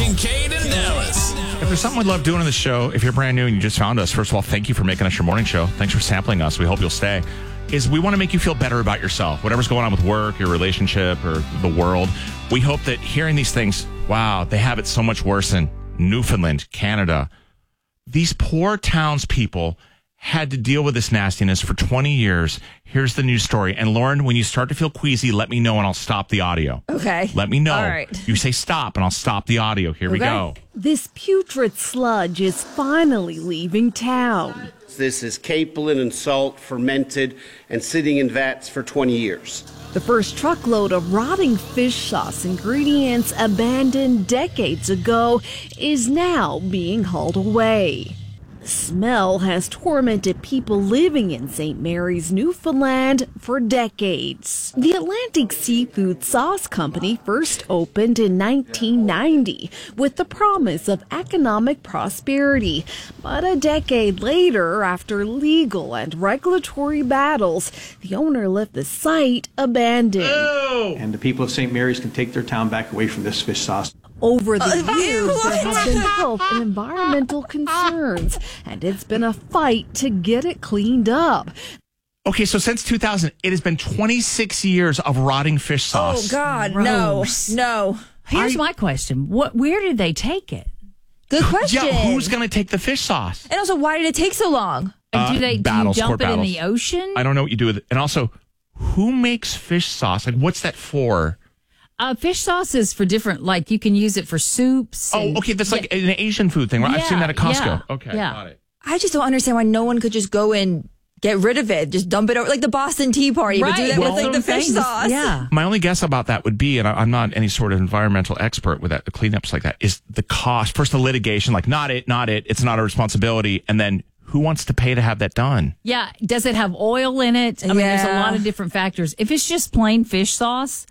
Kate and Dallas. If there's something we love doing on the show, if you're brand new and you just found us, first of all, thank you for making us your morning show. Thanks for sampling us. We hope you'll stay. Is we want to make you feel better about yourself. Whatever's going on with work, your relationship, or the world. We hope that hearing these things, wow, they have it so much worse in Newfoundland, Canada. These poor townspeople had to deal with this nastiness for 20 years. Here's the news story. And Lauren, when you start to feel queasy, let me know and I'll stop the audio. Okay. Let me know. All right. You say stop and I'll stop the audio. Here we go. This putrid sludge is finally leaving town. This is capelin and salt fermented and sitting in vats for 20 years. The first truckload of rotting fish sauce ingredients abandoned decades ago is now being hauled away. The smell has tormented people living in St. Mary's, Newfoundland for decades. The Atlantic Seafood Sauce Company first opened in 1990 with the promise of economic prosperity. But a decade later, after legal and regulatory battles, the owner left the site abandoned. And the people of St. Mary's can take their town back away from this fish sauce. Over the years, there have been health and environmental concerns, and it's been a fight to get it cleaned up. Okay, so since 2000, it has been 26 years of rotting fish sauce. Oh, God, Gross. no. Here's my question. Where did they take it? Good question. Yeah, who's going to take the fish sauce? And also, why did it take so long? Do you battles, dump court it in battles. the ocean? I don't know what you do with it. And also, who makes fish sauce? Like, what's that for? Fish sauce is for different, like you can use it for soups. Oh, okay, that's like an Asian food thing, right? I've seen that at Costco. Yeah, Okay, got it. I just don't understand why no one could just go and get rid of it. Just dump it over, like the Boston Tea Party. But do that with like the fish sauce. Yeah. My only guess about that would be, and I'm not any sort of environmental expert with that, the cleanups like that, is the cost. First, the litigation, like not it, it's not a responsibility. And then who wants to pay to have that done? Yeah. Does it have oil in it? I mean, there's a lot of different factors. If it's just plain fish sauce,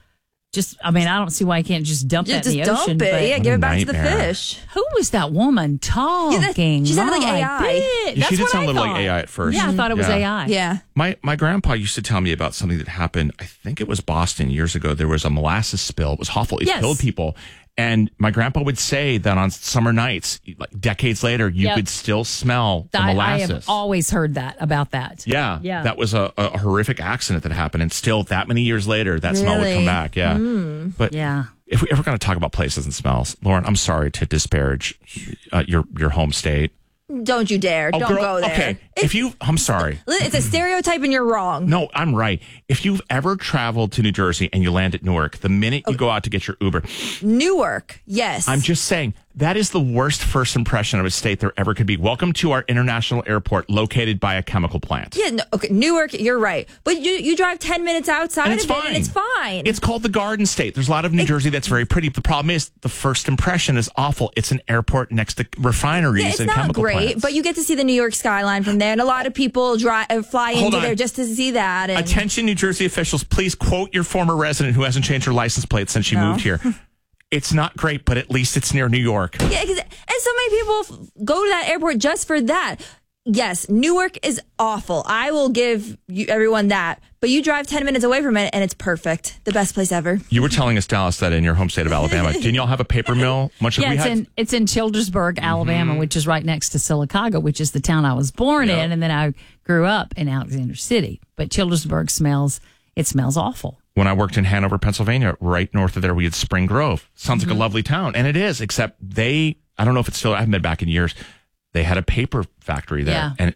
I don't see why you can't just dump that in the ocean. Dump it. Yeah, give it back to the nightmare. fish. Who was that woman talking? she sounded like My AI. bit. She That's did what sound a I little like thought. AI at first. Yeah, I thought it was AI. Yeah. My grandpa used to tell me about something that happened, I think it was Boston years ago. There was a molasses spill. It was awful. It killed people. And my grandpa would say that on summer nights, like decades later, you could still smell the I molasses. have always heard about that. Yeah. That was a horrific accident that happened. And still, that many years later, that smell would come back. Yeah. But if we're ever going to talk about places and smells, Lauren, I'm sorry to disparage your home state. Don't you dare. Don't go there. Okay. I'm sorry. It's a stereotype and you're wrong. No, I'm right. If you've ever traveled to New Jersey and you land at Newark, the minute you go out to get your Uber. Newark, yes. I'm just saying, that is the worst first impression of a state there ever could be. Welcome to our international airport located by a chemical plant. Yeah, no, okay, Newark, you're right. But you drive 10 minutes outside And of it's it fine. and it's fine. It's called the Garden State. There's a lot of New Jersey that's very pretty. The problem is the first impression is awful. It's an airport next to refineries it's and not chemical great, plants. but you get to see the New York skyline from there, and a lot of people fly Hold into on. there just to see that. And Attention, New Jersey officials, please quote your former resident who hasn't changed her license plate since she moved here. It's not great, but at least it's near New York. Yeah, and so many people go to that airport just for that. Yes, Newark is awful. I will give everyone that. But you drive 10 minutes away from it, and it's perfect. The best place ever. You were telling us, Dallas, that in your home state of Alabama, didn't y'all have a paper mill? It's in Childersburg, Alabama, which is right next to Silicaga, which is the town I was born in, and then I grew up in Alexander City. But Childersburg smells awful. When I worked in Hanover, Pennsylvania, right north of there, we had Spring Grove. Sounds like a lovely town, and it is, except I don't know if it's still, I haven't been back in years. They had a paper factory there, and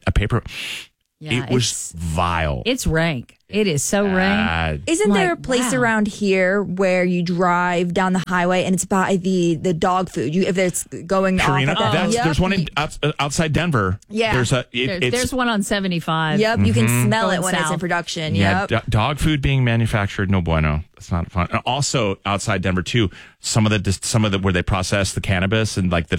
it was vile. It's rank. It is so rank. Isn't there a place around here where you drive down the highway and it's by the dog food? If it's going Purina, off at that, there's one outside Denver. Yeah. There's one on 75. Yep, you can smell Going it when it's south. in production. Yeah, Yep. dog food being manufactured, no bueno. It's not fun. And also outside Denver too, some of the where they process the cannabis and like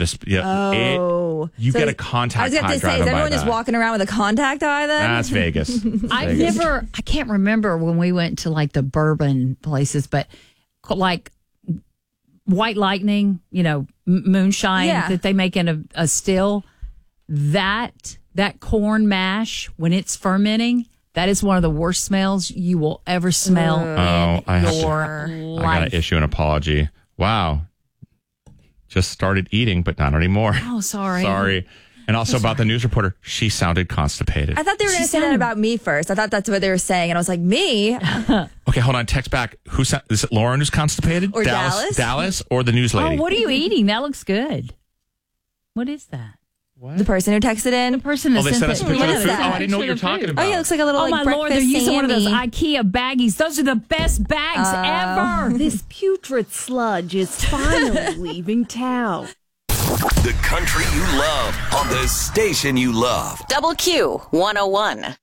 you get a contact. I was going high to say, driving is by everyone just that. walking around with a contact eye then? That's Vegas. I can't remember when we went to like the bourbon places, but like White Lightning, moonshine that they make in a still, that corn mash when it's fermenting, that is one of the worst smells you will ever smell in your life. I got to issue an apology. Wow. just started eating, but not anymore. Oh, sorry. Sorry. And also about the news reporter, she sounded constipated. I thought they were going to say that about me first. I thought that's what they were saying. And I was like, me? Okay, hold on. Text back. Is it Lauren who's constipated? Or Dallas? Dallas or the news lady? Oh, what are you eating? That looks good. What is that? What? The person who texted in? The person that they sent us a the picture of the food? that? Oh, I didn't know what you're talking about. Oh, yeah, it looks like a little my breakfast Lord, they're using one of those Sammy. IKEA baggies. Those are the best bags ever. This putrid sludge is finally leaving town. The country you love on the station you love. Double Q 101.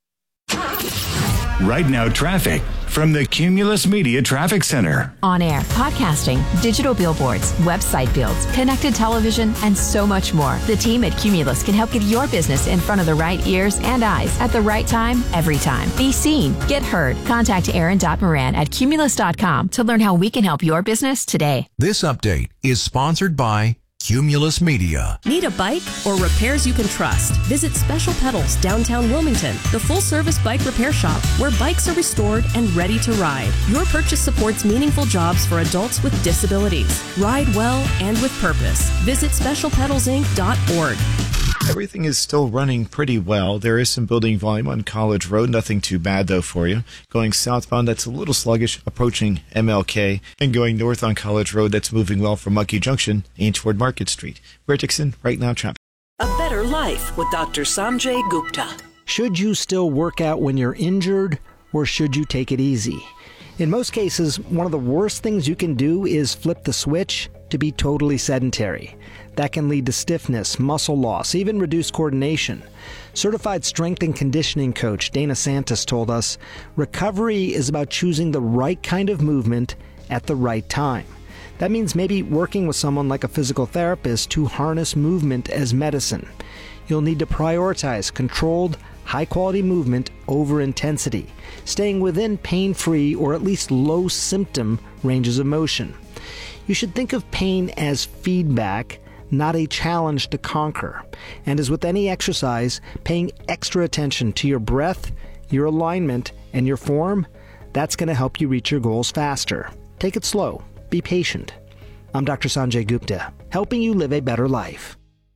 Right now, traffic from the Cumulus Media Traffic Center. On air, podcasting, digital billboards, website builds, connected television, and so much more. The team at Cumulus can help get your business in front of the right ears and eyes at the right time, every time. Be seen, get heard. Contact Aaron.Moran at Cumulus.com to learn how we can help your business today. This update is sponsored by Cumulus Media. Need a bike or repairs you can trust? Visit Special Pedals downtown Wilmington, the full-service bike repair shop where bikes are restored and ready to ride. Your purchase supports meaningful jobs for adults with disabilities. Ride well and with purpose. Visit specialpedalsinc.org. Everything is still running pretty well. There is some building volume on College Road. Nothing too bad, though, for you. Going southbound, that's a little sluggish, approaching MLK. And going north on College Road, that's moving well from Monkey Junction and toward Market Street. We're at Dixon, right now, traffic. A better life with Dr. Sanjay Gupta. Should you still work out when you're injured, or should you take it easy? In most cases, one of the worst things you can do is flip the switch to be totally sedentary. That can lead to stiffness, muscle loss, even reduced coordination. Certified strength and conditioning coach Dana Santos told us, recovery is about choosing the right kind of movement at the right time. That means maybe working with someone like a physical therapist to harness movement as medicine. You'll need to prioritize controlled, high-quality movement over intensity, staying within pain-free or at least low-symptom ranges of motion. You should think of pain as feedback, not a challenge to conquer. And as with any exercise, paying extra attention to your breath, your alignment, and your form, that's going to help you reach your goals faster. Take it slow. Be patient. I'm Dr. Sanjay Gupta, helping you live a better life.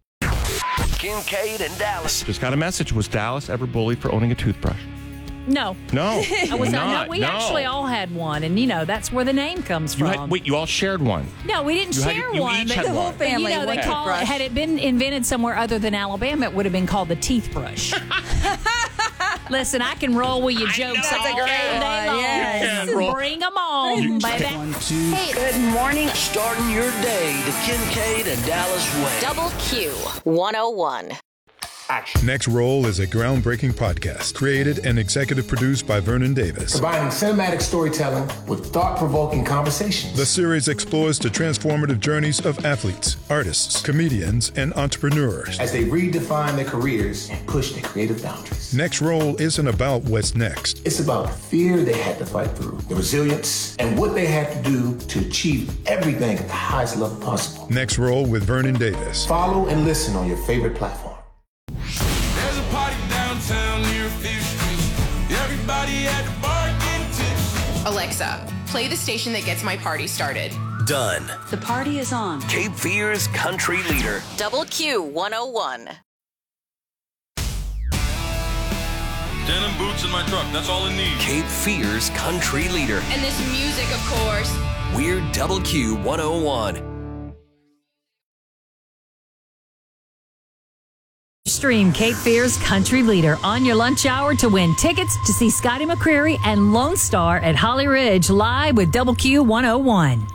Kincaid and Dallas. Just got a message. Was Dallas ever bullied for owning a toothbrush? No. No. I was not. We actually all had one, and that's where the name comes from. You all shared one? No, we didn't share one. The whole family. They call it, had it been invented somewhere other than Alabama, it would have been called the teeth brush. Listen, I can roll with your jokes all day long. Yes. Bring them on, baby. Hey, good morning. Starting your day the Kincaid and Dallas way. Double Q 101. Next Roll is a groundbreaking podcast created and executive produced by Vernon Davis. Combining cinematic storytelling with thought-provoking conversations. The series explores the transformative journeys of athletes, artists, comedians, and entrepreneurs as they redefine their careers and push their creative boundaries. Next Roll isn't about what's next. It's about the fear they had to fight through, the resilience, and what they had to do to achieve everything at the highest level possible. Next Roll with Vernon Davis. Follow and listen on your favorite platform. There's a party downtown near 5th Street. Everybody at the bar getting tipsy. Alexa, play the station that gets my party started. Done. The party is on. Cape Fear's country leader. Double Q 101. Denim boots in my truck. That's all it needs. Cape Fear's country leader. And this music, of course. We're Double Q 101. Stream Cape Fear's Country Leader on your lunch hour to win tickets to see Scotty McCreery and Lone Star at Holly Ridge live with Double Q 101.